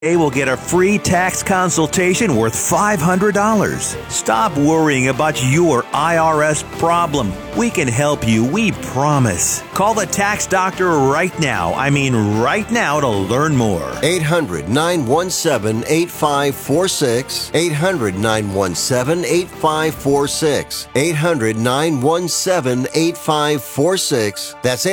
They will get a free tax consultation worth $500. Stop worrying about your IRS problem. We can help you, we promise. Call the tax doctor right now. I mean right now to learn more. 800-917-8546. 800-917-8546. 800-917-8546. That's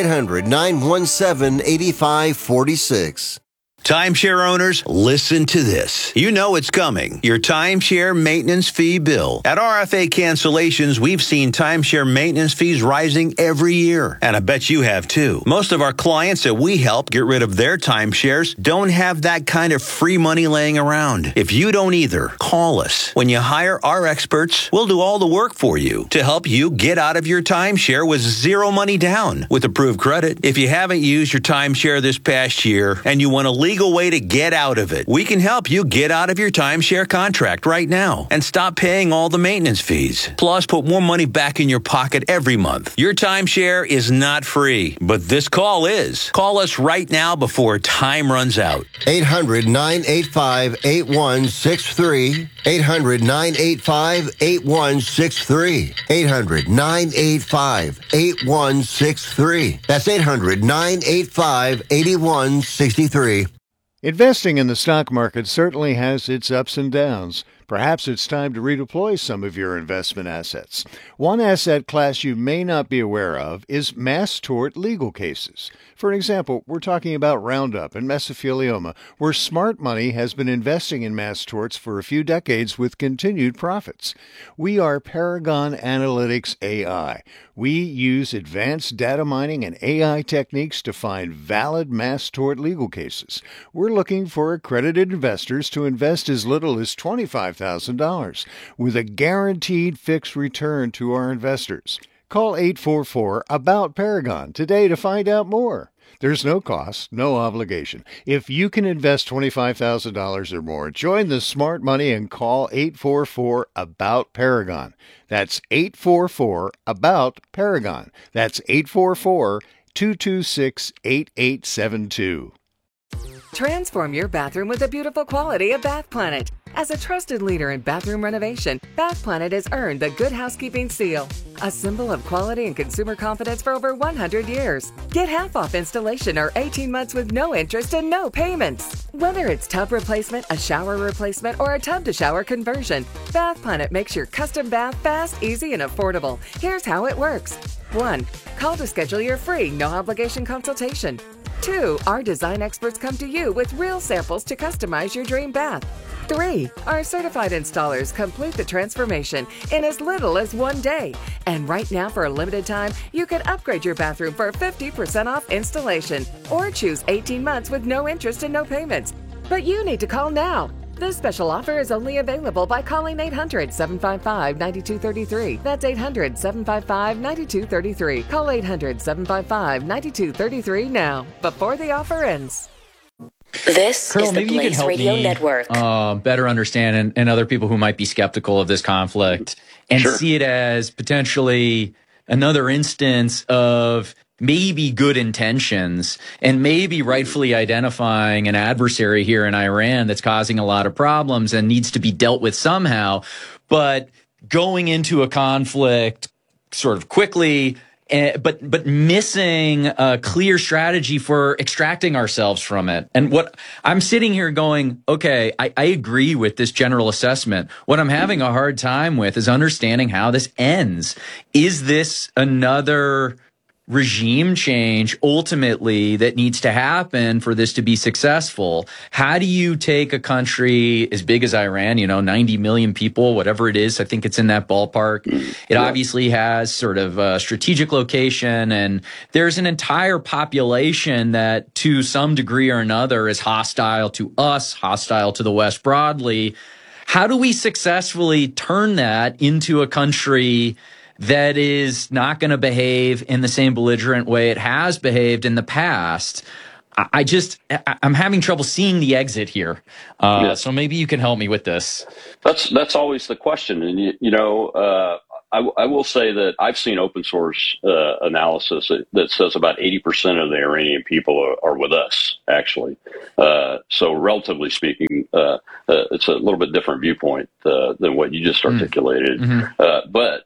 800-917-8546. Timeshare owners, listen to this. You know it's coming. Your timeshare maintenance fee bill. At RFA Cancellations, we've seen timeshare maintenance fees rising every year. And I bet you have too. Most of our clients that we help get rid of their timeshares don't have that kind of free money laying around. If you don't either, call us. When you hire our experts, we'll do all the work for you to help you get out of your timeshare with zero money down with approved credit. If you haven't used your timeshare this past year and you want to legal way to get out of it, we can help you get out of your timeshare contract right now and stop paying all the maintenance fees. Plus, put more money back in your pocket every month. Your timeshare is not free, but this call is. Call us right now before time runs out. 800-985-8163. 800-985-8163. 800-985-8163. That's 800-985-8163. Investing in the stock market certainly has its ups and downs. Perhaps it's time to redeploy some of your investment assets. One asset class you may not be aware of is mass tort legal cases. For example, we're talking about Roundup and mesothelioma, where smart money has been investing in mass torts for a few decades with continued profits. We are Paragon Analytics AI. We use advanced data mining and AI techniques to find valid mass tort legal cases. We're looking for accredited investors to invest as little as $25,000 with a guaranteed fixed return to our investors. Call 844-ABOUT-PARAGON today to find out more. There's no cost, no obligation. If you can invest $25,000 or more, join the smart money and call 844-ABOUT-PARAGON. That's 844-ABOUT-PARAGON. That's 844-226-8872. Transform your bathroom with the beautiful quality of Bath Planet. As a trusted leader in bathroom renovation, Bath Planet has earned the Good Housekeeping Seal, a symbol of quality and consumer confidence for over 100 years. Get half off installation or 18 months with no interest and no payments. Whether it's tub replacement, a shower replacement, or a tub-to-shower conversion, Bath Planet makes your custom bath fast, easy, and affordable. Here's how it works. 1. Call to schedule your free, no-obligation consultation. 2. Our design experts come to you with real samples to customize your dream bath. 3. Our certified installers complete the transformation in as little as 1 day. And right now, for a limited time, you can upgrade your bathroom for 50% off installation or choose 18 months with no interest and no payments. But you need to call now. This special offer is only available by calling 800-755-9233. That's 800-755-9233. Call 800-755-9233 now, before the offer ends. This Colonel, is the maybe you can Blaze help Radio me Network. Better understand, and other people who might be skeptical of this conflict, and see it as potentially another instance of maybe good intentions and maybe rightfully identifying an adversary here in Iran that's causing a lot of problems and needs to be dealt with somehow, but going into a conflict sort of quickly, but missing a clear strategy for extracting ourselves from it. And what I'm sitting here going, okay, I agree with this general assessment. What I'm having a hard time with is understanding how this ends. Is this another regime change ultimately that needs to happen for this to be successful? How do you take a country as big as Iran, 90 million people, whatever it is, I think it's in that ballpark. It obviously has sort of a strategic location, and there's an entire population that to some degree or another is hostile to us, hostile to the West broadly. How do we successfully turn that into a country that is not going to behave in the same belligerent way it has behaved in the past? I'm having trouble seeing the exit here. So maybe you can help me with this. That's always the question. And, I will say that I've seen open source analysis that says about 80% of the Iranian people are with us, actually. So relatively speaking, it's a little bit different viewpoint than what you just articulated. But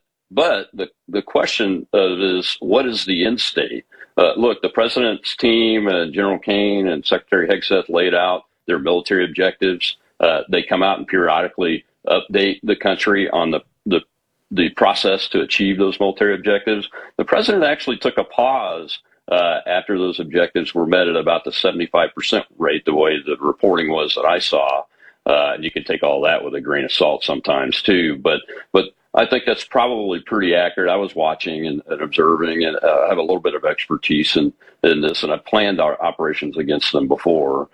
the question is, what is the end state? Look, the president's team, General Kane and Secretary Hegseth laid out their military objectives. They come out and periodically update the country on the process to achieve those military objectives. The president actually took a pause after those objectives were met at about the 75% rate, the way the reporting was that I saw. And you can take all that with a grain of salt sometimes too, but I think that's probably pretty accurate. I was watching and observing, and I have a little bit of expertise in this, and I've planned our operations against them before.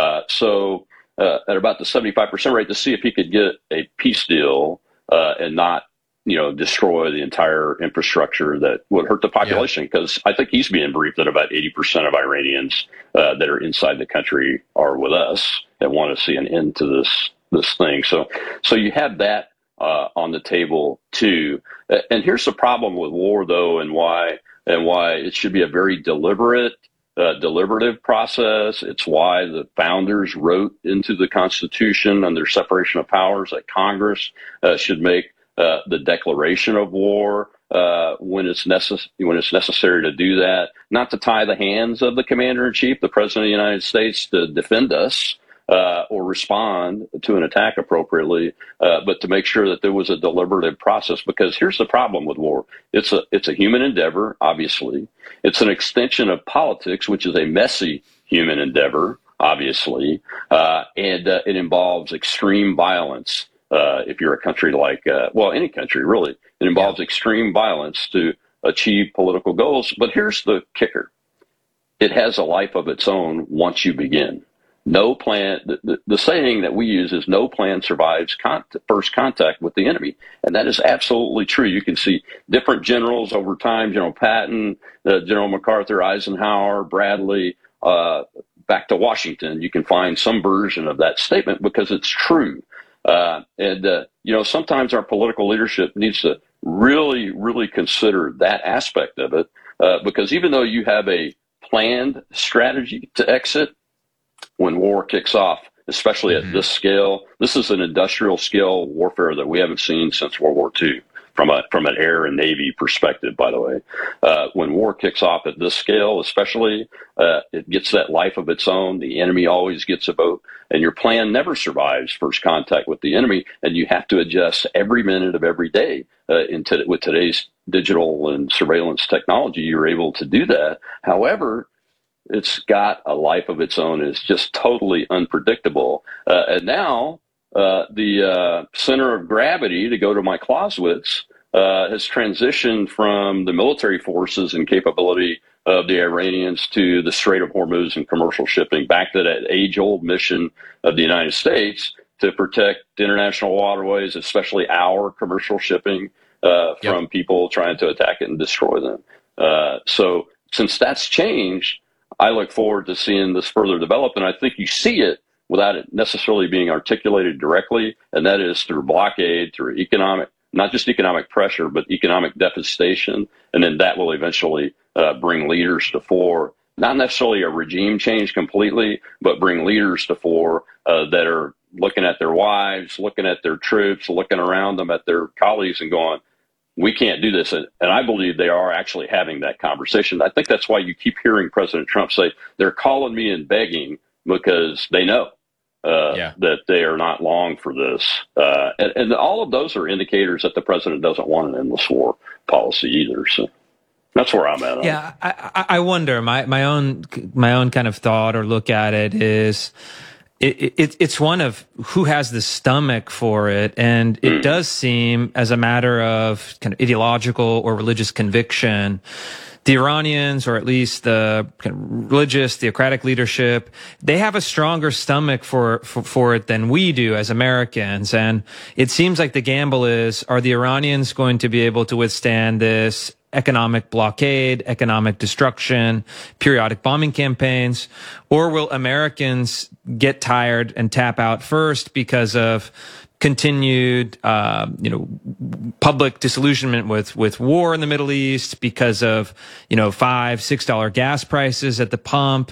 So at about the 75% rate, to see if he could get a peace deal and not, destroy the entire infrastructure that would hurt the population. Because I think he's being briefed that about 80% of Iranians that are inside the country are with us and want to see an end to this thing. So you have that on the table too. And here's the problem with war, though, and why it should be a very deliberative process. It's why the founders wrote into the Constitution under separation of powers that Congress should make the declaration of war when it's necessary to do that, not to tie the hands of the commander-in-chief, the president of the United States, to defend us or respond to an attack appropriately, but to make sure that there was a deliberative process. Because here's the problem with war: it's a human endeavor. Obviously, it's an extension of politics, which is a messy human endeavor. Obviously, and it involves extreme violence. If you're a country like, any country really, it involves extreme violence to achieve political goals. But here's the kicker: it has a life of its own once you begin. No plan. The saying that we use is no plan survives first contact with the enemy. And that is absolutely true. You can see different generals over time, General Patton, General MacArthur, Eisenhower, Bradley, back to Washington. You can find some version of that statement because it's true. Sometimes our political leadership needs to really, really consider that aspect of it, because even though you have a planned strategy to exit, when war kicks off, especially at this scale, this is an industrial scale warfare that we haven't seen since World War II. From an air and navy perspective, by the way, when war kicks off at this scale, especially, it gets that life of its own. The enemy always gets a vote, and your plan never survives first contact with the enemy, and you have to adjust every minute of every day. With today's digital and surveillance technology, you're able to do that. However, it's got a life of its own. It's just totally unpredictable. And now the center of gravity, to go to my Clausewitz, has transitioned from the military forces and capability of the Iranians to the Strait of Hormuz and commercial shipping, back to that age-old mission of the United States to protect international waterways, especially our commercial shipping, from people trying to attack it and destroy them. So since that's changed, I look forward to seeing this further develop, and I think you see it without it necessarily being articulated directly, and that is through blockade, through economic, not just economic pressure, but economic devastation, and then that will eventually bring leaders to fore, not necessarily a regime change completely, but bring leaders to fore that are looking at their wives, looking at their troops, looking around them at their colleagues and going, we can't do this. And I believe they are actually having that conversation. I think that's why you keep hearing President Trump say, they're calling me and begging, because they know that they are not long for this. And all of those are indicators that the president doesn't want an endless war policy either. So that's where I'm at. Yeah, I wonder, my own kind of thought or look at it is, it's one of who has the stomach for it. And it does seem, as a matter of kind of ideological or religious conviction, the Iranians, or at least the kind of religious theocratic leadership, they have a stronger stomach for it than we do as Americans. And it seems like the gamble is, are the Iranians going to be able to withstand this economic blockade, economic destruction, periodic bombing campaigns, or will Americans get tired and tap out first because of continued, public disillusionment with war in the Middle East because of, $5, $6 gas prices at the pump,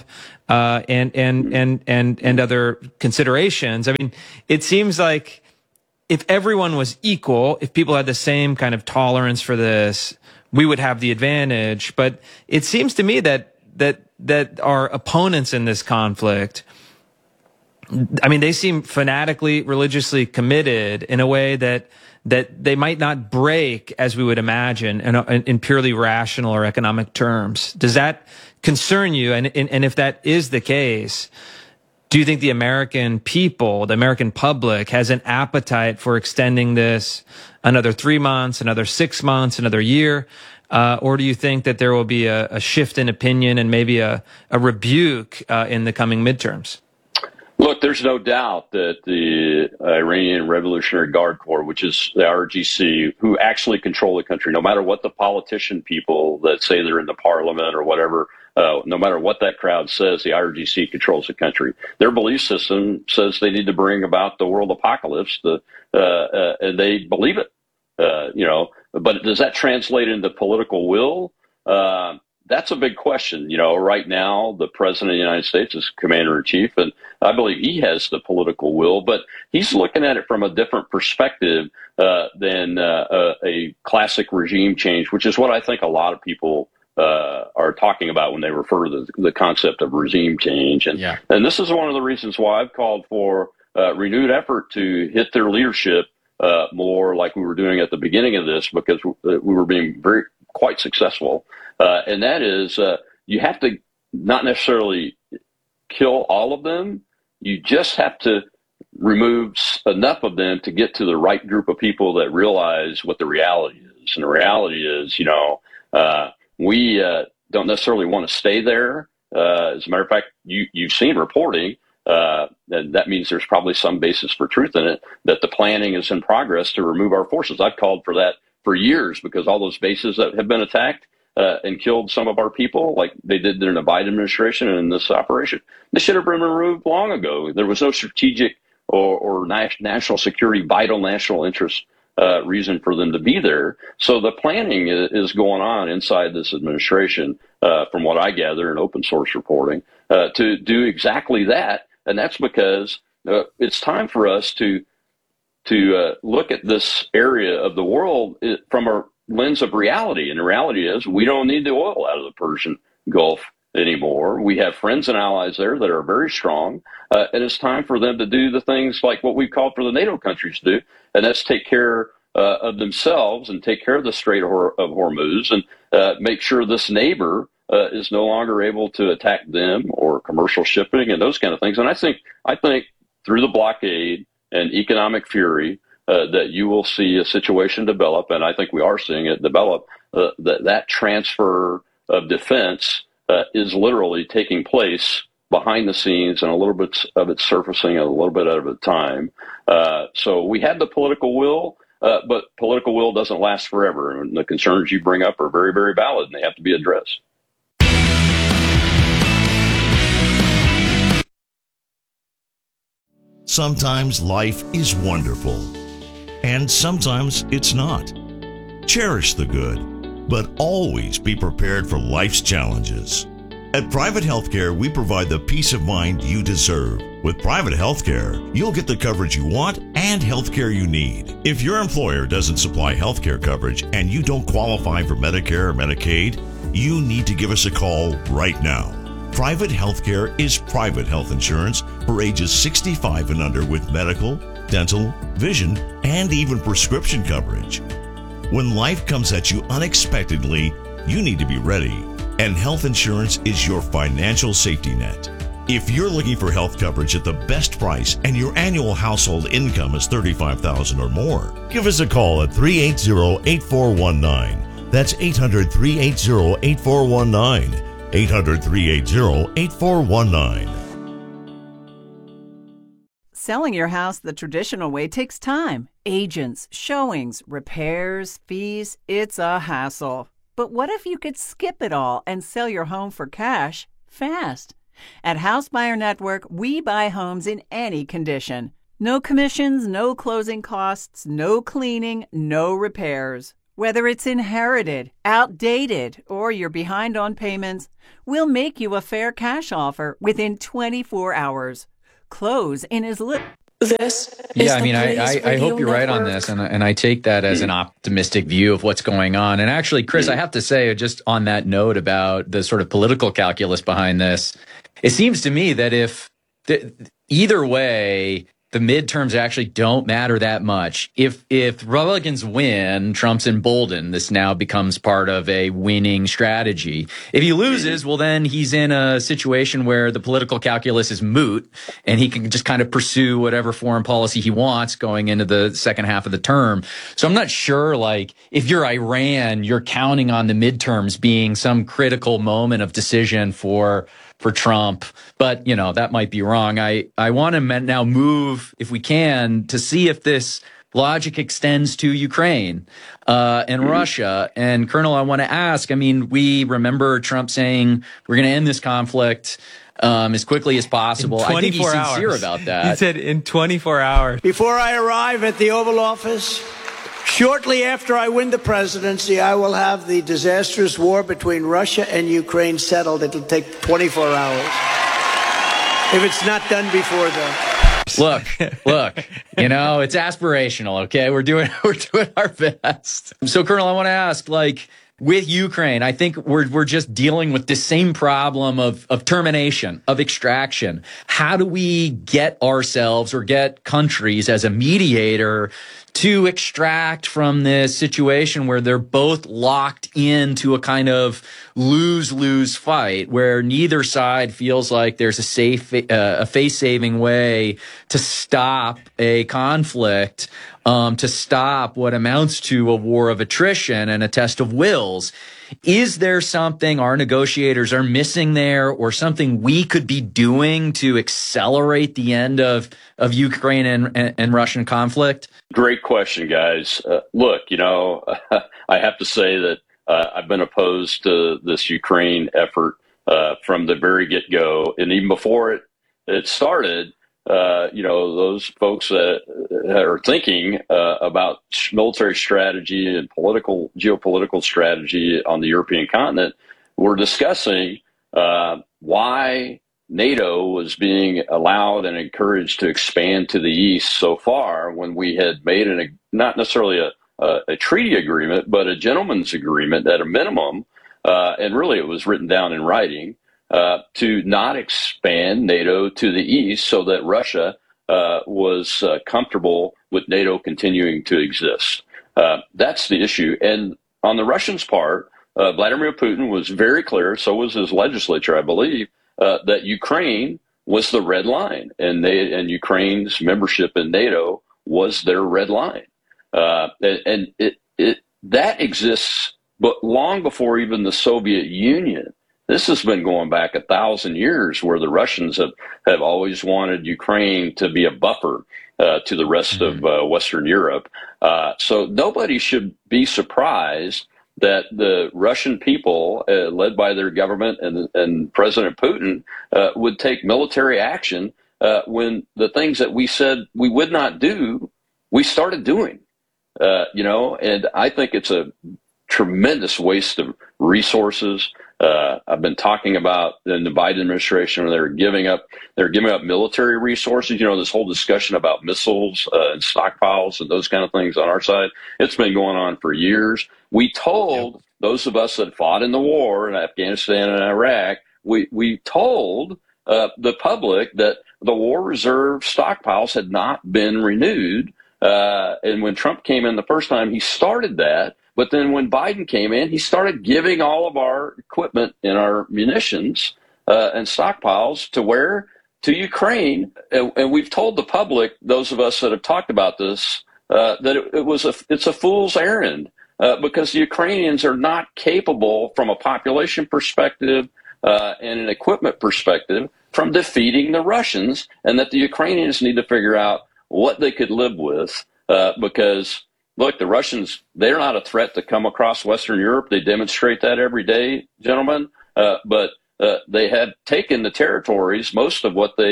and other considerations. I mean, it seems like if everyone was equal, if people had the same kind of tolerance for this, we would have the advantage. But it seems to me that our opponents in this conflict, I mean, they seem fanatically, religiously committed in a way that they might not break as we would imagine in purely rational or economic terms. Does that concern you? And if that is the case, do you think the American people, the American public, has an appetite for extending this another 3 months, another 6 months, another year? Or do you think that there will be a shift in opinion and maybe a rebuke in the coming midterms? Look, there's no doubt that the Iranian Revolutionary Guard Corps, which is the IRGC, who actually control the country, no matter what the politician people that say they're in the parliament or whatever, no matter what that crowd says, the IRGC controls the country. Their belief system says they need to bring about the world apocalypse, and they believe it. But does that translate into political will? That's a big question. Right now, the president of the United States is commander in chief, and I believe he has the political will, but he's looking at it from a different perspective than a classic regime change, which is what I think a lot of people are talking about when they refer to the concept of regime change. And this is one of the reasons why I've called for renewed effort to hit their leadership more like we were doing at the beginning of this, because we were being quite successful. And that is, you have to not necessarily kill all of them. You just have to remove enough of them to get to the right group of people that realize what the reality is. And the reality is, we don't necessarily want to stay there. As a matter of fact, you've seen reporting, and that means there's probably some basis for truth in it, that the planning is in progress to remove our forces. I've called for that for years, because all those bases that have been attacked and killed some of our people, like they did during the Biden administration and in this operation, they should have been removed long ago. There was no strategic or national security, vital national interest reason for them to be there. So the planning is going on inside this administration, from what I gather in open source reporting, to do exactly that. And that's because it's time for us to look at this area of the world from a lens of reality. And the reality is we don't need the oil out of the Persian Gulf anymore. We have friends and allies there that are very strong. And it's time for them to do the things like what we've called for the NATO countries to do. And that's take care of themselves and take care of the Strait of Hormuz, and make sure this neighbor is no longer able to attack them or commercial shipping and those kind of things. And I think through the blockade and economic fury, that you will see a situation develop, and I think we are seeing it develop, that transfer of defense is literally taking place behind the scenes, and a little bit of it surfacing a little bit at a time. So we have the political will, but political will doesn't last forever. And the concerns you bring up are very, very valid, and they have to be addressed. Sometimes life is wonderful, and sometimes it's not. Cherish the good, but always be prepared for life's challenges. At Private Healthcare, we provide the peace of mind you deserve. With Private Healthcare, you'll get the coverage you want and healthcare you need. If your employer doesn't supply healthcare coverage and you don't qualify for Medicare or Medicaid, you need to give us a call right now. Private Healthcare is private health insurance for ages 65 and under with medical, dental, vision, and even prescription coverage. When life comes at you unexpectedly, you need to be ready, and health insurance is your financial safety net. If you're looking for health coverage at the best price and your annual household income is $35,000 or more, give us a call at 380-8419. That's 800-380-8419. 800-380-8419. Selling your house the traditional way takes time. Agents, showings, repairs, fees. It's a hassle. But what if you could skip it all and sell your home for cash fast? At House Buyer Network, we buy homes in any condition. No commissions, no closing costs, no cleaning, no repairs. Whether it's inherited, outdated, or you're behind on payments, we'll make you a fair cash offer within 24 hours. Close in as little. I hope you're right on this, and I take that as an optimistic view of what's going on. And actually, Chris, I have to say, just on that note about the sort of political calculus behind this, it seems to me that if either way, the midterms actually don't matter that much. If Republicans win, Trump's emboldened. This now becomes part of a winning strategy. If he loses, well, then he's in a situation where the political calculus is moot, and he can just kind of pursue whatever foreign policy he wants going into the second half of the term. So I'm not sure, like, if you're Iran, you're counting on the midterms being some critical moment of decision for Trump, but that might be wrong. I want to now move, if we can, to see if this logic extends to Ukraine and Russia. And Colonel, I want to ask, we remember Trump saying we're going to end this conflict as quickly as possible. I think he's sincere about that. He said in 24 hours. Before I arrive at the Oval Office, shortly after I win the presidency, I will have the disastrous war between Russia and Ukraine settled. It'll take 24 hours. If it's not done before then. Look, it's aspirational, okay? We're doing our best. So, Colonel, I want to ask, with Ukraine, I think we're just dealing with the same problem of termination, of extraction. How do we get ourselves or get countries as a mediator to extract from this situation where they're both locked into a kind of lose-lose fight where neither side feels like there's a face-saving way to stop a conflict, to stop what amounts to a war of attrition and a test of wills? Is there something our negotiators are missing there, or something we could be doing to accelerate the end of Ukraine and Russian conflict? Great question, guys. Look, I have to say that I've been opposed to this Ukraine effort from the very get-go. And even before it started, those folks that are thinking about military strategy and geopolitical strategy on the European continent were discussing why NATO was being allowed and encouraged to expand to the east so far when we had made not necessarily a treaty agreement, but a gentleman's agreement at a minimum, and really it was written down in writing, to not expand NATO to the east so that Russia was comfortable with NATO continuing to exist. That's the issue. And on the Russians' part, Vladimir Putin was very clear, so was his legislature, I believe, that Ukraine was the red line, and Ukraine's membership in NATO was their red line. And that exists, but long before even the Soviet Union. This has been going back 1,000 years, where the Russians have always wanted Ukraine to be a buffer to the rest of Western Europe. So nobody should be surprised that the Russian people, led by their government and President Putin, would take military action when the things that we said we would not do, we started doing. And I think it's a tremendous waste of resources. I've been talking about in the Biden administration where they're giving up military resources. This whole discussion about missiles and stockpiles and those kind of things on our side. It's been going on for years. We told those of us that fought in the war in Afghanistan and Iraq, we told the public that the war reserve stockpiles had not been renewed. And when Trump came in the first time, he started that. But then when Biden came in, he started giving all of our equipment and our munitions and stockpiles to Ukraine. And we've told the public, those of us that have talked about this, that it's a fool's errand because the Ukrainians are not capable from a population perspective and an equipment perspective from defeating the Russians, and that the Ukrainians need to figure out what they could live with because, look, the Russians, they're not a threat to come across Western Europe. They demonstrate that every day, gentlemen. But they had taken the territories, most of what they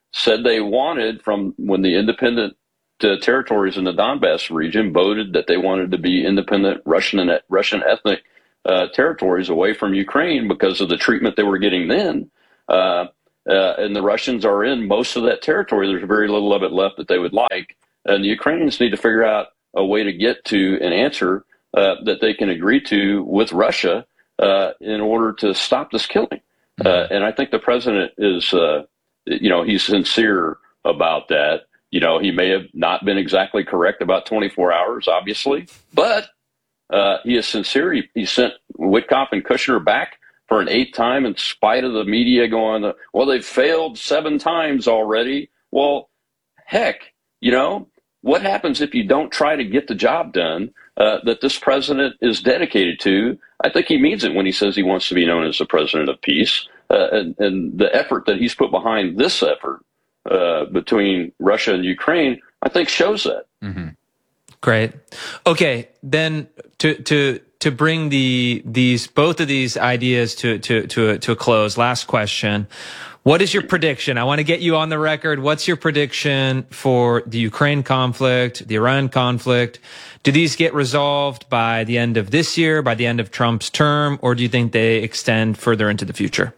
said they wanted from when the independent territories in the Donbass region voted that they wanted to be independent Russian ethnic territories away from Ukraine because of the treatment they were getting then. And the Russians are in most of that territory. There's very little of it left that they would like. And the Ukrainians need to figure out a way to get to an answer that they can agree to with Russia in order to stop this killing. And I think the president is, he's sincere about that. He may have not been exactly correct about 24 hours, obviously, but he is sincere. He sent Witkoff and Kushner back for an 8th time in spite of the media going, well, they've failed 7 times already. Well, heck, what happens if you don't try to get the job done that this president is dedicated to? I think he means it when he says he wants to be known as the president of peace. And the effort that he's put behind this effort between Russia and Ukraine, I think shows that. Mm-hmm. Great. Okay, then to bring both of these ideas to a close. Last question. What is your prediction? I want to get you on the record. What's your prediction for the Ukraine conflict, the Iran conflict? Do these get resolved by the end of this year, by the end of Trump's term, or do you think they extend further into the future?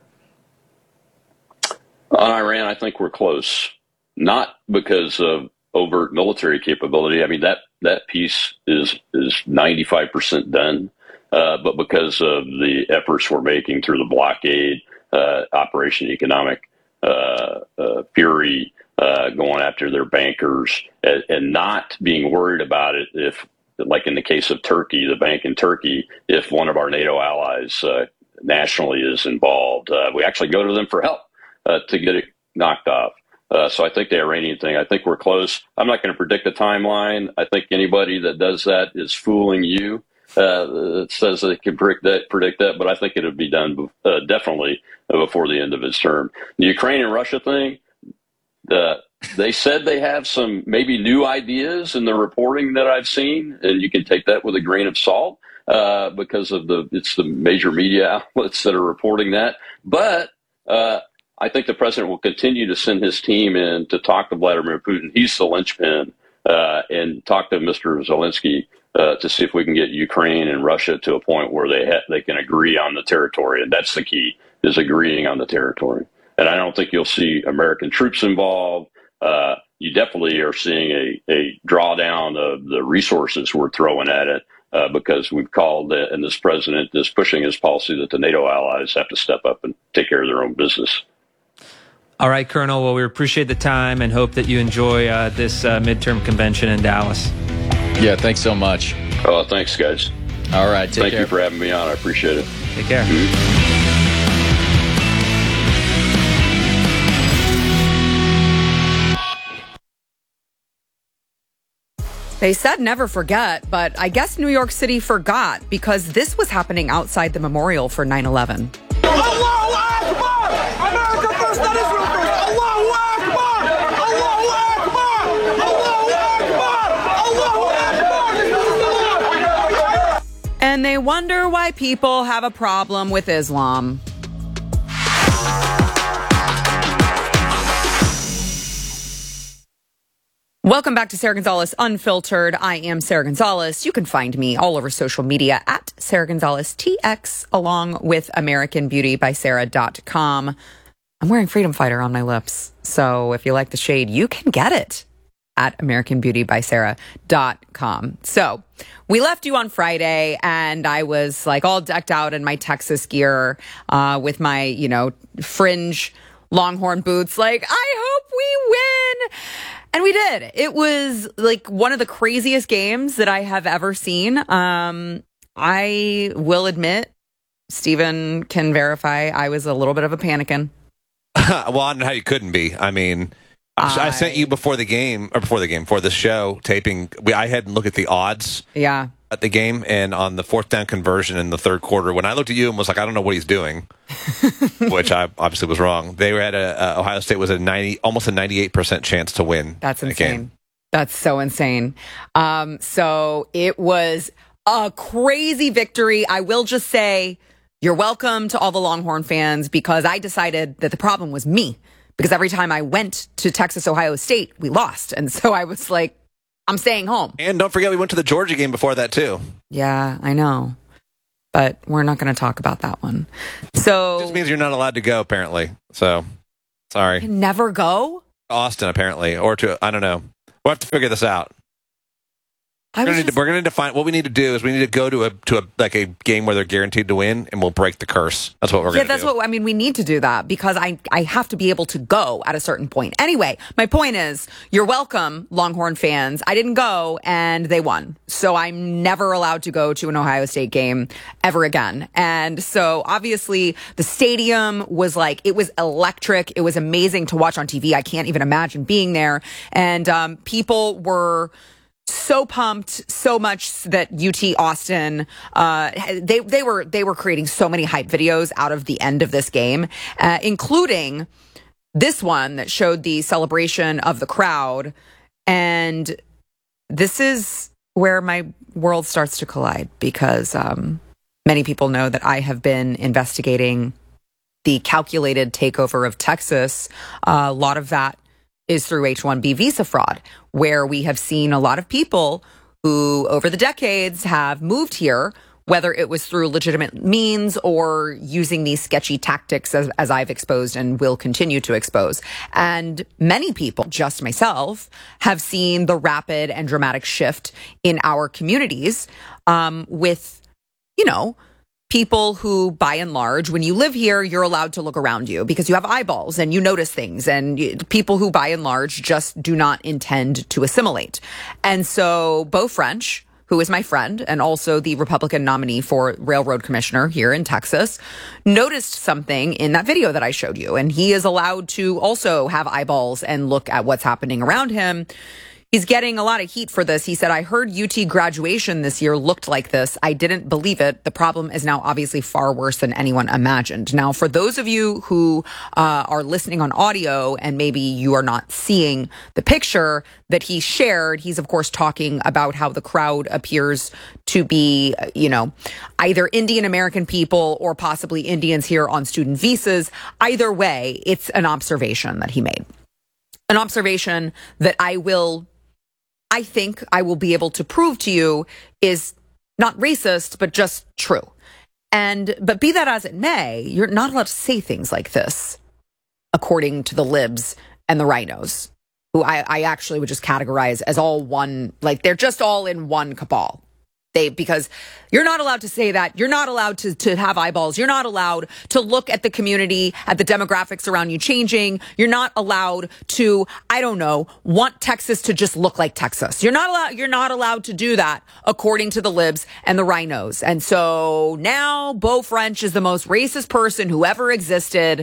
On Iran, I think we're close. Not because of overt military capability. I mean, that piece is 95% done, but because of the efforts we're making through the blockade, Operation Economic Fury, going after their bankers, and not being worried about it if, like in the case of Turkey, the bank in Turkey, if one of our NATO allies nationally is involved, we actually go to them for help to get it knocked off. So I think the Iranian thing, I think we're close. I'm not going to predict a timeline. I think anybody that does that is fooling you. That says they can predict that, but I think it'll be done definitely before the end of his term. The Ukraine and Russia thing, they said they have some maybe new ideas in the reporting that I've seen, and you can take that with a grain of salt because of it's the major media outlets that are reporting that. But I think the president will continue to send his team in to talk to Vladimir Putin. He's the linchpin, and talk to Mr. Zelensky to see if we can get Ukraine and Russia to a point where they can agree on the territory. And that's the key, is agreeing on the territory. And I don't think you'll see American troops involved. You definitely are seeing a drawdown of the resources we're throwing at it because we've called it, and this president is pushing his policy that the NATO allies have to step up and take care of their own business. All right, Colonel. Well, we appreciate the time and hope that you enjoy this midterm convention in Dallas. Yeah, thanks so much. Oh, thanks, guys. All right, take care. Thank you for having me on. I appreciate it. Take care. They said never forget, but I guess New York City forgot because this was happening outside the memorial for 9/11. Allahu Akbar! America first, not Israel first! Allahu Akbar! Allahu Akbar! Allahu Akbar! Allahu Akbar! And they wonder why people have a problem with Islam. Welcome back to Sarah Gonzalez Unfiltered. I am Sarah Gonzalez. You can find me all over social media at Sarah Gonzalez TX, along with AmericanBeautyBySarah.com. I'm wearing Freedom Fighter on my lips, so if you like the shade, you can get it at AmericanBeautyBySarah.com. So we left you on Friday, and I was like all decked out in my Texas gear with my, fringe Longhorn boots. Like, I hope we win. And we did. It was like one of the craziest games that I have ever seen. I will admit, Stephen can verify, I was a little bit of a panicking. Well, I don't know how you couldn't be. I mean, I sent you before the show taping. I had to look at the odds. Yeah. At the game, and on the 4th down conversion in the third quarter, when I looked at you and was like, I don't know what he's doing, which I obviously was wrong. They were at Ohio State was almost a 98% chance to win. That's insane. That's so insane. So it was a crazy victory. I will just say, you're welcome to all the Longhorn fans, because I decided that the problem was me. because every time I went to Texas, Ohio State, we lost. And so I was like, I'm staying home. And don't forget, we went to the Georgia game before that, too. Yeah, I know. But we're not going to talk about that one. So it just means you're not allowed to go, apparently. So, sorry. Can never go? Austin, apparently. Or to, I don't know. We'll have to figure this out. We're going to define what we need to do is we need to go to a game where they're guaranteed to win, and we'll break the curse. That's what we're going to do. Yeah, that's what I mean. We need to do that because I have to be able to go at a certain point. Anyway, my point is, you're welcome, Longhorn fans. I didn't go, and they won, so I'm never allowed to go to an Ohio State game ever again. And so, obviously, the stadium was it was electric. It was amazing to watch on TV. I can't even imagine being there, and people were so pumped, so much that UT Austin, they were creating so many hype videos out of the end of this game, including this one that showed the celebration of the crowd. And this is where my world starts to collide because many people know that I have been investigating the calculated takeover of Texas. A lot of that is through H-1B visa fraud, where we have seen a lot of people who over the decades have moved here, whether it was through legitimate means or using these sketchy tactics as I've exposed and will continue to expose. And many people, just myself, have seen the rapid and dramatic shift in our communities with, people who, by and large, when you live here, you're allowed to look around you because you have eyeballs and you notice things. And people who, by and large, just do not intend to assimilate. And so Beau French, who is my friend and also the Republican nominee for railroad commissioner here in Texas, noticed something in that video that I showed you. And he is allowed to also have eyeballs and look at what's happening around him. He's getting a lot of heat for this. He said, I heard UT graduation this year looked like this. I didn't believe it. The problem is now obviously far worse than anyone imagined. Now, for those of you who are listening on audio and maybe you are not seeing the picture that he shared, he's of course talking about how the crowd appears to be, either Indian American people or possibly Indians here on student visas. Either way, it's an observation that he made. An observation that I think I will be able to prove to you is not racist, but just true. But be that as it may, you're not allowed to say things like this, according to the libs and the rhinos, who I actually would just categorize as all one, they're just all in one cabal. Because you're not allowed to say that. You're not allowed to have eyeballs. You're not allowed to look at the community, at the demographics around you changing. You're not allowed to, want Texas to just look like Texas. You're not allowed to do that according to the libs and the rhinos. And so now Beau French is the most racist person who ever existed.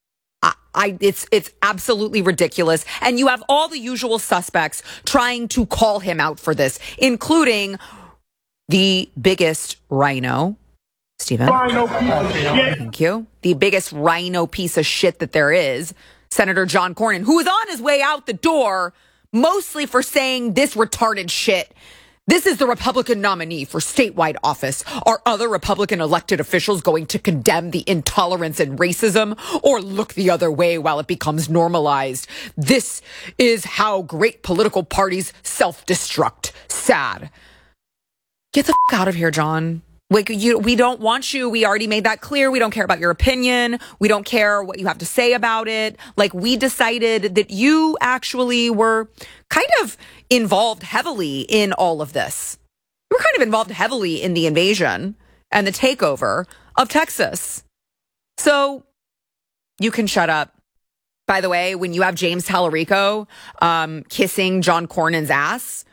It's absolutely ridiculous. And you have all the usual suspects trying to call him out for this, including the biggest rhino, Stephen. Rhino piece of shit. Thank you. The biggest rhino piece of shit that there is, Senator John Cornyn, who is on his way out the door, mostly for saying this retarded shit. This is the Republican nominee for statewide office. Are other Republican elected officials going to condemn the intolerance and racism or look the other way while it becomes normalized? This is how great political parties self-destruct. Sad. Get the fuck out of here, John. We don't want you. We already made that clear. We don't care about your opinion. We don't care what you have to say about it. We decided that you actually were kind of involved heavily in all of this. You were kind of involved heavily in the invasion and the takeover of Texas. So you can shut up. By the way, when you have James Tallarico kissing John Cornyn's ass,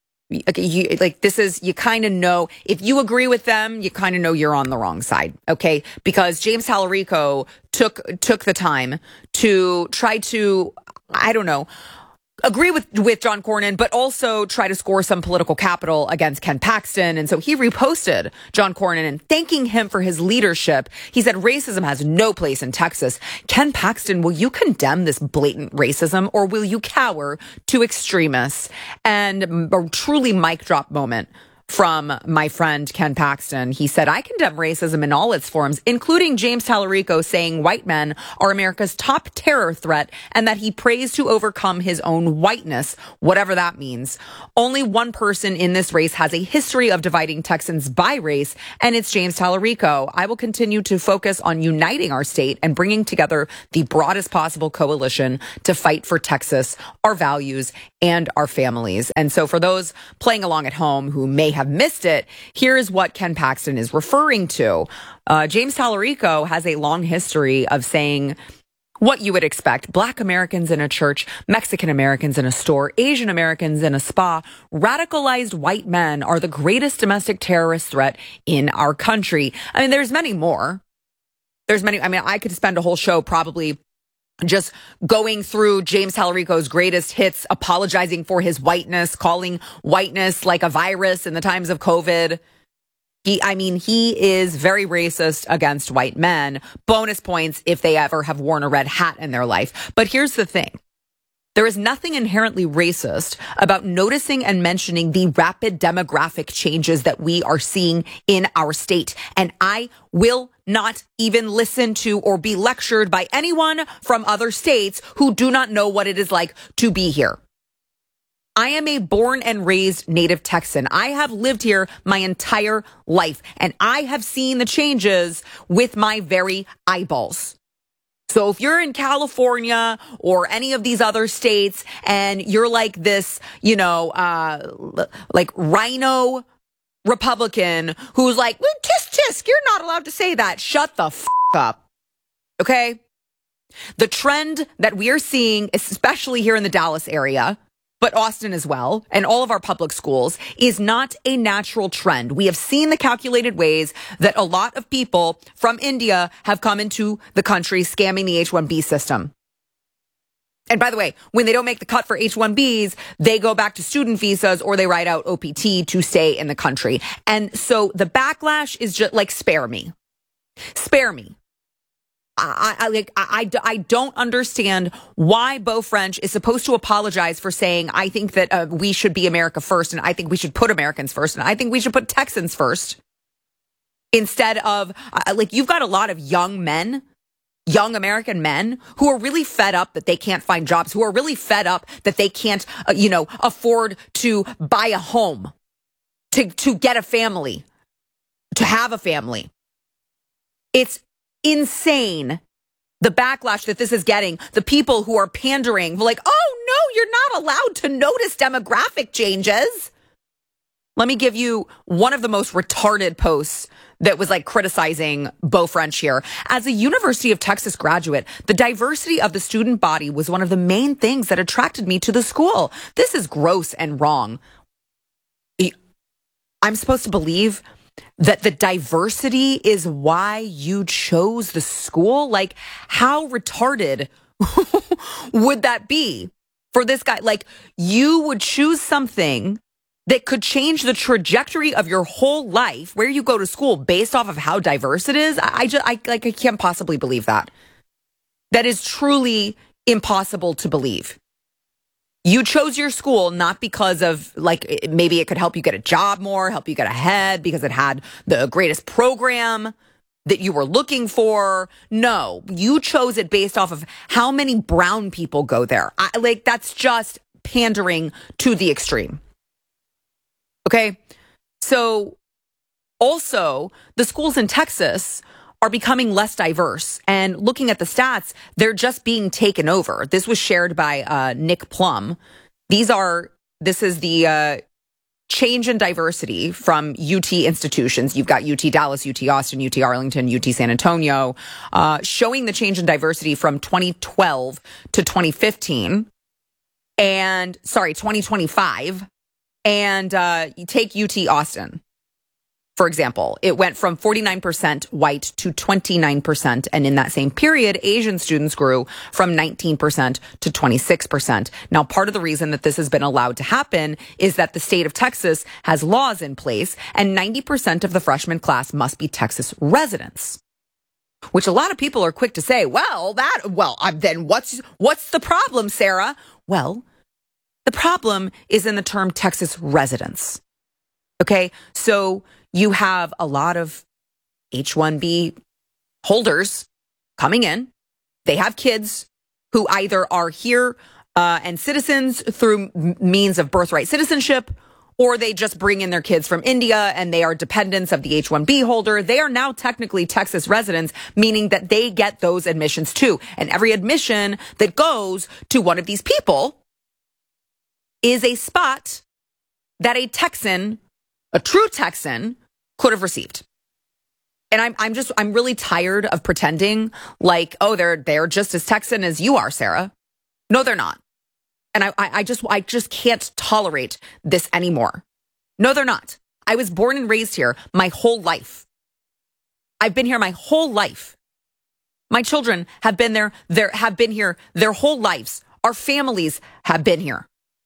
you kind of know, if you agree with them, you kind of know you're on the wrong side, okay? Because James Tallarico took the time to try to, agree with John Cornyn, but also try to score some political capital against Ken Paxton. And so he reposted John Cornyn and thanking him for his leadership. He said racism has no place in Texas. Ken Paxton, will you condemn this blatant racism or will you cower to extremists? And a truly mic drop moment from my friend Ken Paxton. He said, I condemn racism in all its forms, including James Tallarico saying white men are America's top terror threat and that he prays to overcome his own whiteness, whatever that means. Only one person in this race has a history of dividing Texans by race, and it's James Tallarico. I will continue to focus on uniting our state and bringing together the broadest possible coalition to fight for Texas, our values, and our families. And so for those playing along at home who may have missed it, here's what Ken Paxton is referring to. James Tallarico has a long history of saying what you would expect. Black Americans in a church, Mexican Americans in a store, Asian Americans in a spa, radicalized white men are the greatest domestic terrorist threat in our country. I mean, there's many more. I could spend a whole show probably just going through James Tallarico's greatest hits, apologizing for his whiteness, calling whiteness like a virus in the times of COVID. He is very racist against white men. Bonus points if they ever have worn a red hat in their life. But here's the thing. There is nothing inherently racist about noticing and mentioning the rapid demographic changes that we are seeing in our state. And I will not even listen to or be lectured by anyone from other states who do not know what it is like to be here. I am a born and raised native Texan. I have lived here my entire life, and I have seen the changes with my very eyeballs. So if you're in California or any of these other states and you're like this, like rhino Republican who's like, well, tisk, tisk, you're not allowed to say that. Shut the f*** up. Okay? The trend that we are seeing, especially here in the Dallas area, but Austin as well, and all of our public schools, is not a natural trend. We have seen the calculated ways that a lot of people from India have come into the country scamming the H-1B system. And by the way, when they don't make the cut for H-1Bs, they go back to student visas or they write out OPT to stay in the country. And so the backlash is just like, spare me. Spare me. I don't understand why Beau French is supposed to apologize for saying, I think that we should be America first, and I think we should put Americans first, and I think we should put Texans first. Instead of, you've got a lot of young American men who are really fed up that they can't find jobs, who are really fed up that they can't, afford to buy a home, to get a family, to have a family. It's insane, the backlash that this is getting. The people who are pandering, like, oh no, you're not allowed to notice demographic changes. Let me give you one of the most retarded posts that was like criticizing Beau French here. As a University of Texas graduate, the diversity of the student body was one of the main things that attracted me to the school. This is gross and wrong. I'm supposed to believe that the diversity is why you chose the school? Like, how retarded would that be for this guy? Like, you would choose something that could change the trajectory of your whole life, where you go to school, based off of how diverse it is. I can't possibly believe that. That is truly impossible to believe. You chose your school not because of, maybe it could help you get a job more, help you get ahead, because it had the greatest program that you were looking for. No, you chose it based off of how many brown people go there. That's just pandering to the extreme. Okay? So, also, the schools in Texas are becoming less diverse. And looking at the stats, they're just being taken over. This was shared by Nick Plum. This is the change in diversity from UT institutions. You've got UT Dallas, UT Austin, UT Arlington, UT San Antonio, showing the change in diversity from 2012 to 2015. 2025. And you take UT Austin. For example, it went from 49% white to 29%. And in that same period, Asian students grew from 19% to 26%. Now, part of the reason that this has been allowed to happen is that the state of Texas has laws in place, and 90% of the freshman class must be Texas residents. Which a lot of people are quick to say, then what's the problem, Sarah? Well, the problem is in the term Texas residents. Okay, so you have a lot of H-1B holders coming in. They have kids who either are here and citizens through means of birthright citizenship, or they just bring in their kids from India and they are dependents of the H-1B holder. They are now technically Texas residents, meaning that they get those admissions too. And every admission that goes to one of these people is a spot that a Texan, a true Texan, could have received. And I'm really tired of pretending like, oh, they're just as Texan as you are, Sarah. No, they're not. And I just can't tolerate this anymore. No, they're not. I was born and raised here my whole life. I've been here my whole life. My children have been have been here their whole lives. Our families have been here.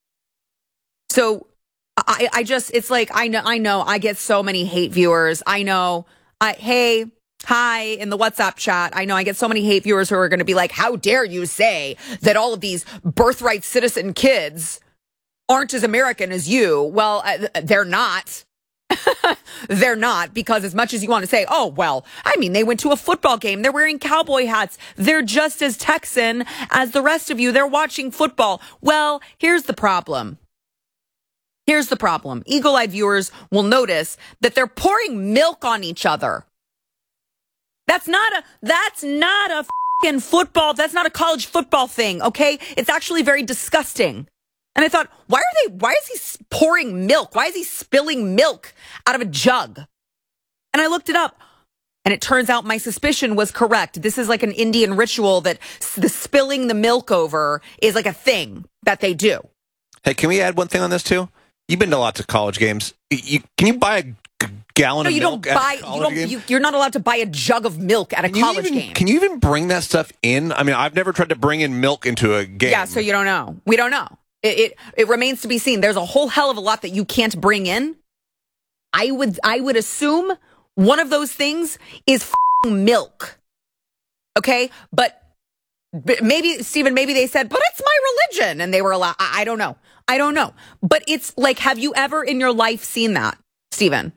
So I just, it's like, I know I get so many hate viewers. I know, hey, hi, in the WhatsApp chat. I know I get so many hate viewers who are going to be like, how dare you say that all of these birthright citizen kids aren't as American as you? Well, they're not. They're not, because as much as you want to say, oh, well, I mean, they went to a football game. They're wearing cowboy hats. They're just as Texan as the rest of you. They're watching football. Well, here's the problem. Here's the problem. Eagle-eyed viewers will notice that they're pouring milk on each other. That's not a f***ing football. That's not a college football thing, okay? It's actually very disgusting. And I thought, why is he pouring milk? Why is he spilling milk out of a jug? And I looked it up, and it turns out my suspicion was correct. This is like an Indian ritual that the spilling the milk over is like a thing that they do. Hey, can we add one thing on this too? You've been to lots of college games. Can you buy a gallon of milk at a college game? You're not allowed to buy a jug of milk at a college game. Can you even bring that stuff in? I mean, I've never tried to bring in milk into a game. Yeah, so you don't know. We don't know. It remains to be seen. There's a whole hell of a lot that you can't bring in. I would assume one of those things is milk. Okay? But maybe, Stephen, maybe they said, but it's my religion, and they were allowed. I don't know. But it's like, have you ever in your life seen that, Stephen?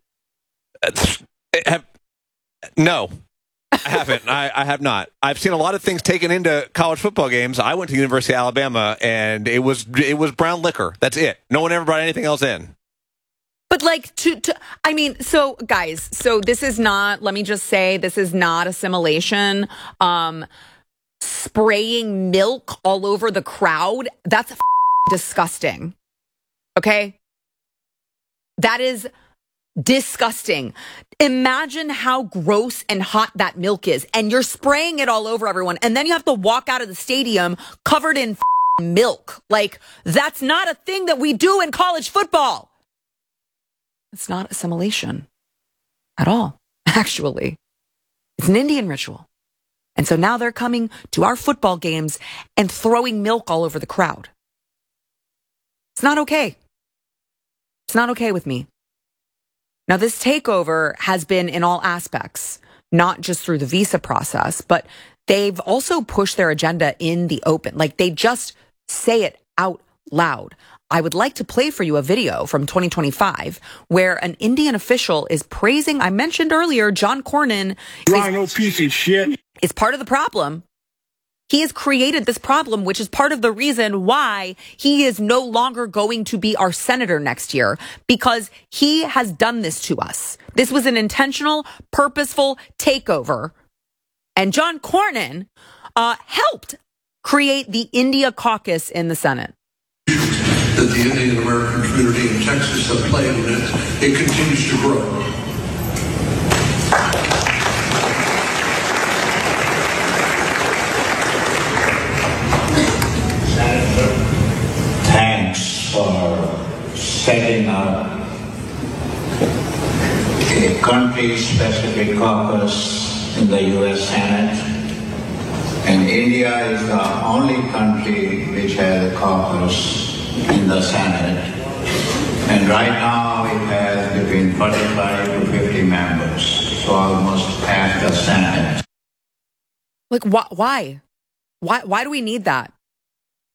No, I haven't. I have not. I've seen a lot of things taken into college football games. I went to the University of Alabama, and it was brown liquor. That's it. No one ever brought anything else in. But like I mean, so guys, so this is not, let me just say, this is not assimilation. Spraying milk all over the crowd, that's disgusting. Okay? That is disgusting. Imagine how gross and hot that milk is, and you're spraying it all over everyone, and then you have to walk out of the stadium covered in milk. Like, that's not a thing that we do in college football. It's not assimilation at all, actually. It's an Indian ritual. And so now they're coming to our football games and throwing milk all over the crowd. It's not okay. It's not okay with me. Now, this takeover has been in all aspects, not just through the visa process, but they've also pushed their agenda in the open. Like, they just say it out loud. I would like to play for you a video from 2025 where an Indian official is praising, I mentioned earlier, John Cornyn. No piece of shit. Is part of the problem. He has created this problem, which is part of the reason why he is no longer going to be our senator next year, because he has done this to us. This was an intentional, purposeful takeover. And John Cornyn helped create the India caucus in the Senate. That the Indian American community in Texas have played in it continues to grow. Thanks for setting up a country-specific caucus in the U.S. Senate. And India is the only country which has a caucus in the Senate. And right now it has between 45 to 50 members, so almost half the Senate. Like, why? Why do we need that?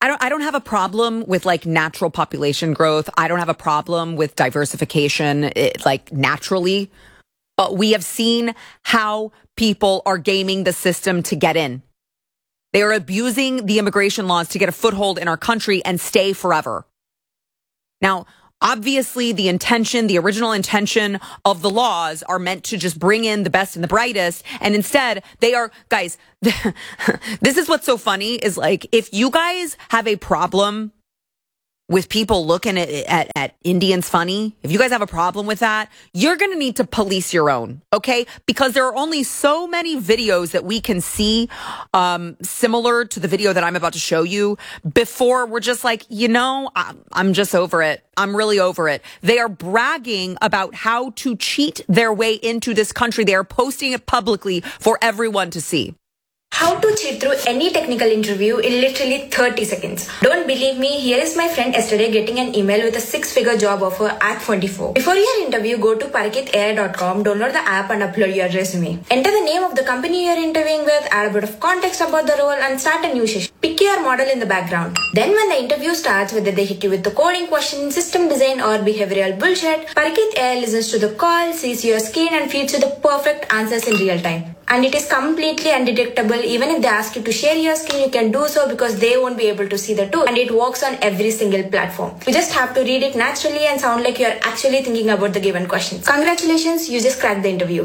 I don't have a problem with like natural population growth. I don't have a problem with diversification, like naturally. But we have seen how people are gaming the system to get in. They are abusing the immigration laws to get a foothold in our country and stay forever. Now, obviously, the original intention of the laws are meant to just bring in the best and the brightest. And instead, they are, guys, this is what's so funny is like, if you guys have a problem with people looking at Indians funny, if you guys have a problem with that, you're going to need to police your own, okay? Because there are only so many videos that we can see similar to the video that I'm about to show you before we're just like, I'm just over it. I'm really over it. They are bragging about how to cheat their way into this country. They are posting it publicly for everyone to see. How to cheat through any technical interview in literally 30 seconds. Don't believe me? Here is my friend yesterday getting an email with a 6-figure job offer at 24. Before your interview, go to parikithair.com, download the app and upload your resume. Enter the name of the company you're interviewing with, add a bit of context about the role and start a new session. Pick your model in the background. Then when the interview starts, whether they hit you with the coding question, system design or behavioral bullshit, Parikit AI listens to the call, sees your screen and feeds you the perfect answers in real time. And it is completely undetectable. Even if they ask you to share your screen, you can do so because they won't be able to see the tool. And it works on every single platform. You just have to read it naturally and sound like you're actually thinking about the given questions. Congratulations, you just cracked the interview.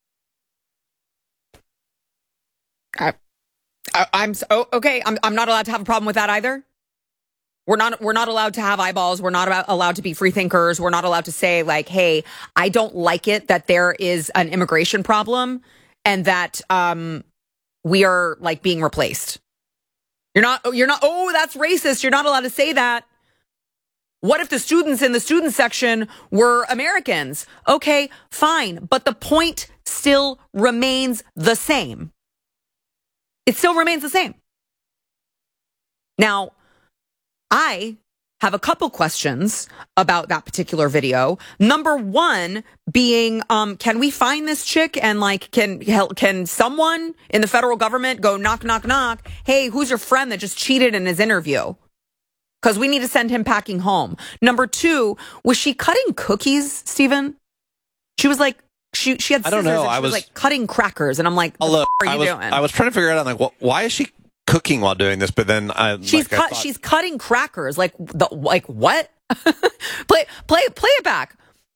I'm not allowed to have a problem with that either. We're not allowed to have eyeballs. We're not allowed to be free thinkers. We're not allowed to say like, hey, I don't like it that there is an immigration problem and that we are like being replaced. You're not, oh, that's racist. You're not allowed to say that. What if the students in the student section were Americans? Okay, fine. But the point still remains the same. It still remains the same. Now, I have a couple questions about that particular video. Number one being, can we find this chick and like, can someone in the federal government go knock, knock, knock? Hey, who's your friend that just cheated in his interview? Because we need to send him packing home. Number two, was she cutting cookies, Stephen? She was like, she had scissors. I don't know. And she was like cutting crackers. And I'm like, what are you doing? I was trying to figure out, like, why is she cooking while doing this? But then she's cutting crackers. Like what? play it back.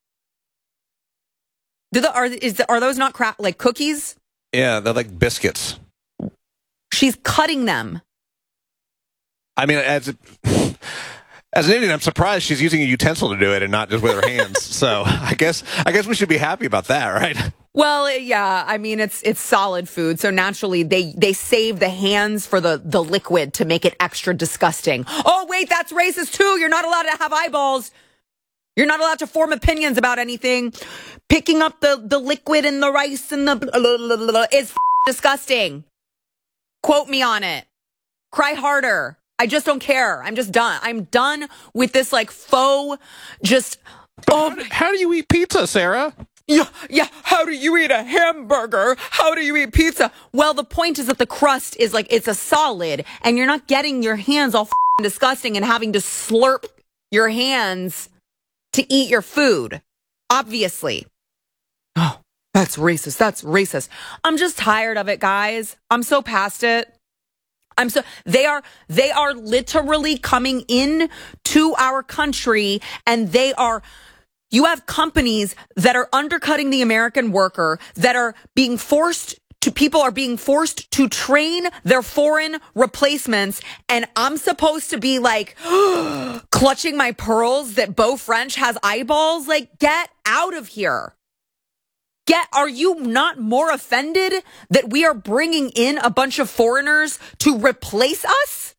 Are those not like cookies? Yeah, they're like biscuits. She's cutting them. I mean, as an Indian, I'm surprised she's using a utensil to do it and not just with her hands. So I guess we should be happy about that, right? Well, yeah. I mean, it's solid food, so naturally they save the hands for the liquid to make it extra disgusting. Oh wait, that's racist too. You're not allowed to have eyeballs. You're not allowed to form opinions about anything. Picking up the liquid in the rice and the is disgusting. Quote me on it. Cry harder. I just don't care. I'm just done. I'm done with this like faux just. How do you eat pizza, Sarah? Yeah. How do you eat a hamburger? How do you eat pizza? Well, the point is that the crust is like, it's a solid and you're not getting your hands all disgusting and having to slurp your hands to eat your food. Obviously. Oh, that's racist. That's racist. I'm just tired of it, guys. I'm so past it. They are literally coming in to our country and you have companies that are undercutting the American worker that are people are being forced to train their foreign replacements. And I'm supposed to be like clutching my pearls that Beau French has eyeballs. Like, get out of here. Are you not more offended that we are bringing in a bunch of foreigners to replace us?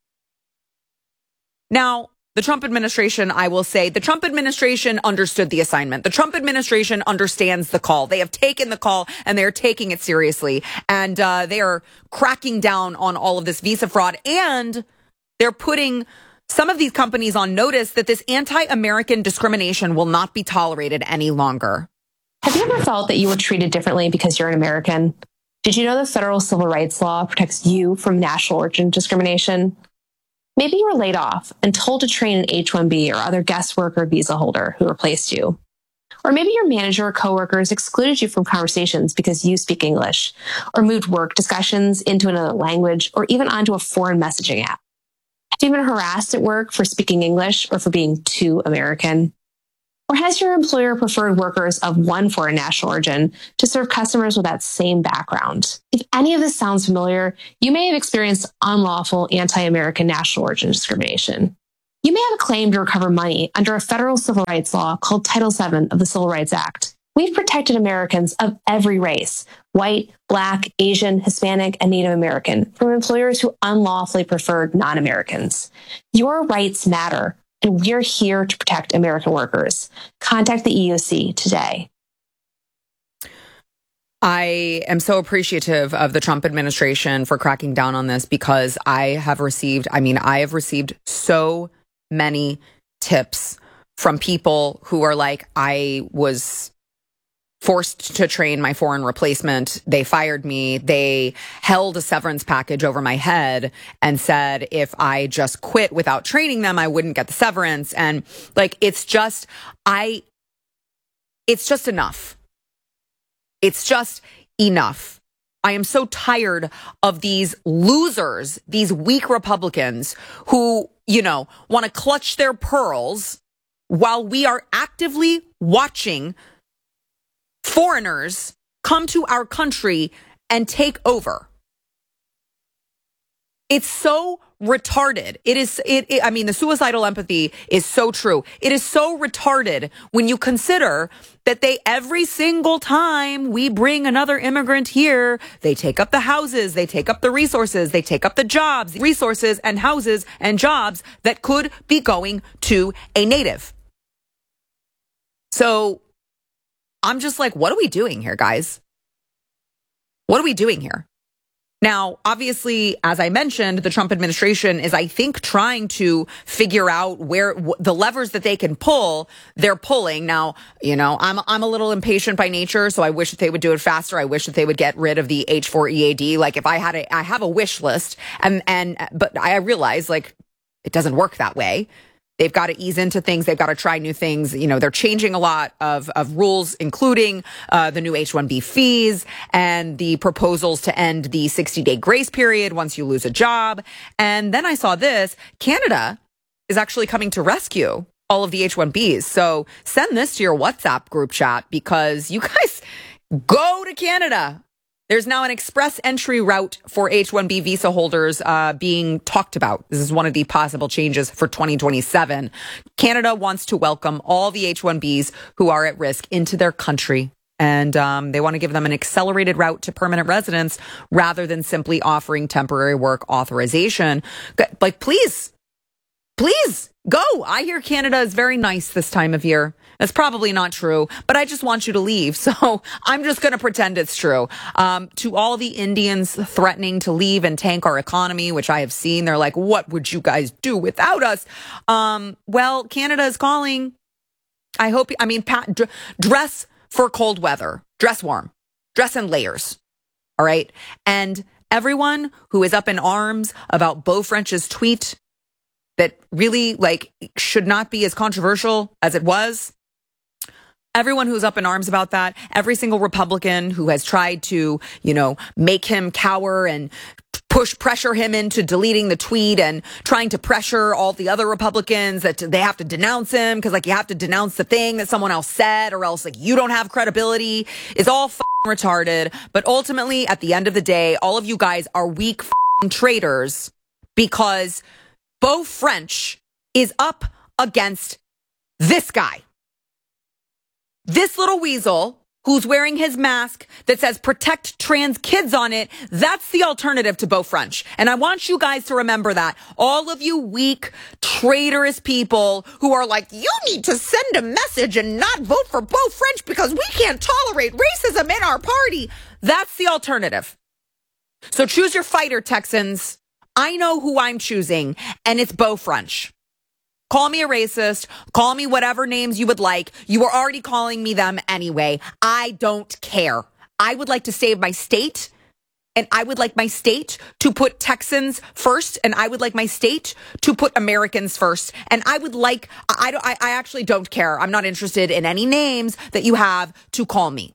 Now, the Trump administration, I will say, the Trump administration understood the assignment. The Trump administration understands the call. They have taken the call and they are taking it seriously. And they are cracking down on all of this visa fraud. And they're putting some of these companies on notice that this anti-American discrimination will not be tolerated any longer. Have you ever felt that you were treated differently because you're an American? Did you know the federal civil rights law protects you from national origin discrimination? Maybe you were laid off and told to train an H-1B or other guest worker visa holder who replaced you. Or maybe your manager or coworkers excluded you from conversations because you speak English, or moved work discussions into another language, or even onto a foreign messaging app. Have you been harassed at work for speaking English or for being too American? Or has your employer preferred workers of one foreign national origin to serve customers with that same background? If any of this sounds familiar, you may have experienced unlawful anti-American national origin discrimination. You may have a claim to recover money under a federal civil rights law called Title VII of the Civil Rights Act. We've protected Americans of every race, white, Black, Asian, Hispanic, and Native American, from employers who unlawfully preferred non-Americans. Your rights matter, and we're here to protect American workers. Contact the EEOC today. I am so appreciative of the Trump administration for cracking down on this, because I have received so many tips from people who are like, I was forced to train my foreign replacement. They fired me. They held a severance package over my head and said if I just quit without training them, I wouldn't get the severance. And like, it's just enough. It's just enough. I am so tired of these losers, these weak Republicans who, want to clutch their pearls while we are actively watching foreigners come to our country and take over. It's so retarded. The suicidal empathy is so true. It is so retarded when you consider that every single time we bring another immigrant here, they take up the houses, they take up the resources, they take up the jobs, resources and houses and jobs that could be going to a native. So I'm just like, what are we doing here, guys? What are we doing here? Now, obviously, as I mentioned, the Trump administration is, I think, trying to figure out where the levers that they can pull, they're pulling. Now, I'm a little impatient by nature, so I wish that they would do it faster. I wish that they would get rid of the H-4 EAD. Like, if I have a wish list, but I realize, like, it doesn't work that way. They've got to ease into things. They've got to try new things. They're changing a lot of rules, including the new H-1B fees and the proposals to end the 60-day grace period once you lose a job. And then I saw this. Canada is actually coming to rescue all of the H-1Bs. So send this to your WhatsApp group chat, because you guys go to Canada. There's now an express entry route for H-1B visa holders being talked about. This is one of the possible changes for 2027. Canada wants to welcome all the H-1Bs who are at risk into their country. And they want to give them an accelerated route to permanent residence rather than simply offering temporary work authorization. Like, please go. I hear Canada is very nice this time of year. That's probably not true, but I just want you to leave. So I'm just going to pretend it's true. To all the Indians threatening to leave and tank our economy, which I have seen, they're like, what would you guys do without us? Well, Canada is calling. Dress for cold weather. Dress warm. Dress in layers. All right. And everyone who is up in arms about Beau French's tweet that really should not be as controversial as it was. Everyone who's up in arms about that, every single Republican who has tried to, make him cower and pressure him into deleting the tweet and trying to pressure all the other Republicans that they have to denounce him because you have to denounce the thing that someone else said, or else you don't have credibility, is all retarded. But ultimately, at the end of the day, all of you guys are weak traitors, because Beau French is up against this guy. This little weasel who's wearing his mask that says protect trans kids on it. That's the alternative to Beau French. And I want you guys to remember that. All of you weak, traitorous people who are like, you need to send a message and not vote for Beau French because we can't tolerate racism in our party. That's the alternative. So choose your fighter, Texans. I know who I'm choosing, and it's Beau French. Call me a racist. Call me whatever names you would like. You were already calling me them anyway. I don't care. I would like to save my state And I would like my state to put Texans first. And I would like my state to put Americans first. And I would like, I actually don't care. I'm not interested in any names that you have to call me.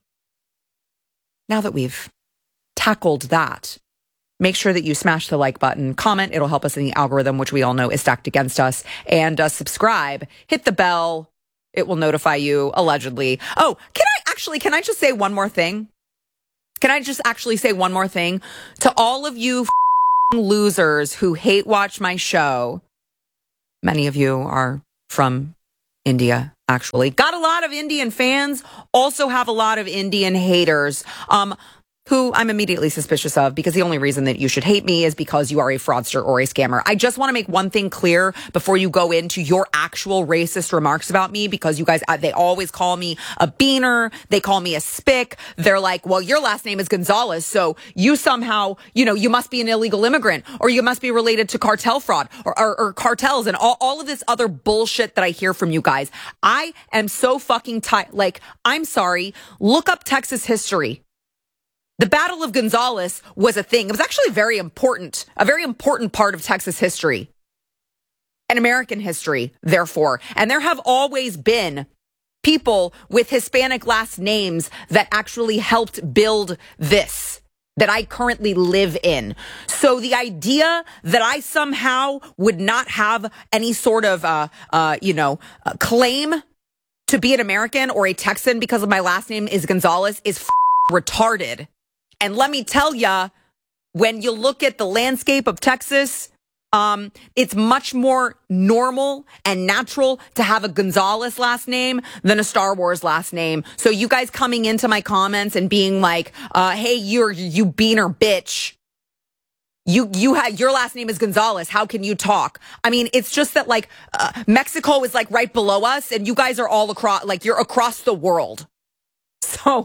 Now that we've tackled that, make sure that you smash the like button, comment. It'll help us in the algorithm, which we all know is stacked against us. And subscribe, hit the bell. It will notify you, allegedly. Oh, can I just say one more thing? Can I just actually say one more thing? To all of you losers who hate watch my show, many of you are from India, actually. Got a lot of Indian fans, also have a lot of Indian haters, who I'm immediately suspicious of, because the only reason that you should hate me is because you are a fraudster or a scammer. I just want to make one thing clear before you go into your actual racist remarks about me, because you guys, they always call me a beaner. They call me a spick. They're like, well, your last name is Gonzalez, so you somehow, you must be an illegal immigrant, or you must be related to cartel fraud or cartels and all of this other bullshit that I hear from you guys. I am so fucking tired. Like, I'm sorry. Look up Texas history. The Battle of Gonzales was a thing. It was actually a very important part of Texas history and American history, therefore. And there have always been people with Hispanic last names that actually helped build this that I currently live in. So the idea that I somehow would not have any sort of, claim to be an American or a Texan because of my last name is Gonzalez is retarded. And let me tell ya, when you look at the landscape of Texas, it's much more normal and natural to have a Gonzalez last name than a Star Wars last name. So you guys coming into my comments and being like, hey, you beaner bitch. You had your last name is Gonzalez. How can you talk? I mean, it's just that Mexico is right below us and you guys are all across, you're across the world. So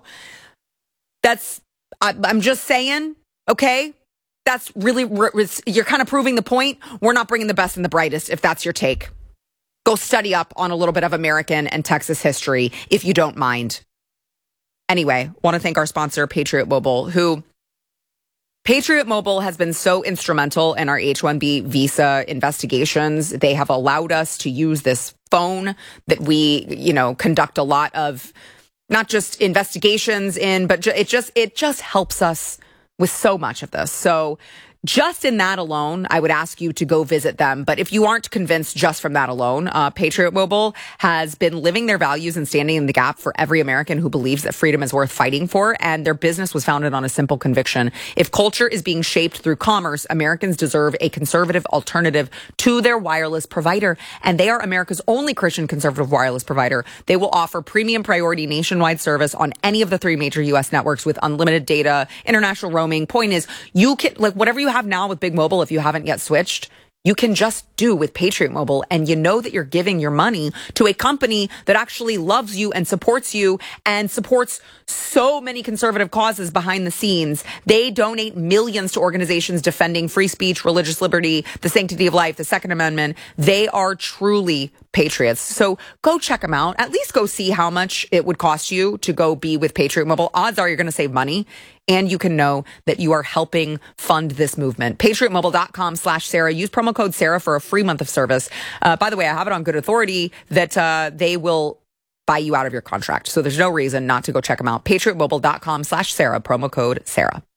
I'm just saying, okay? That's really, you're kind of proving the point. We're not bringing the best and the brightest, if that's your take. Go study up on a little bit of American and Texas history, if you don't mind. Anyway, want to thank our sponsor, Patriot Mobile, who Patriot Mobile has been so instrumental in our H-1B visa investigations. They have allowed us to use this phone that we, conduct a lot of not just investigations in, but it just helps us with so much of this. So just in that alone, I would ask you to go visit them. But if you aren't convinced just from that alone, Patriot Mobile has been living their values and standing in the gap for every American who believes that freedom is worth fighting for. And their business was founded on a simple conviction. If culture is being shaped through commerce, Americans deserve a conservative alternative to their wireless provider. And they are America's only Christian conservative wireless provider. They will offer premium priority nationwide service on any of the 3 major U.S. networks with unlimited data, international roaming. Point is, you can, whatever you have now with Big Mobile, if you haven't yet switched, you can just do with Patriot Mobile, and you know that you're giving your money to a company that actually loves you and supports so many conservative causes behind the scenes. They donate millions to organizations defending free speech, religious liberty, the sanctity of life, the Second Amendment. They are truly patriots. So go check them out. At least go see how much it would cost you to go be with Patriot Mobile. Odds are you're going to save money. And you can know that you are helping fund this movement. PatriotMobile.com/Sarah. Use promo code Sarah for a free month of service. By the way, I have it on good authority that they will buy you out of your contract. So there's no reason not to go check them out. PatriotMobile.com/Sarah. Promo code Sarah.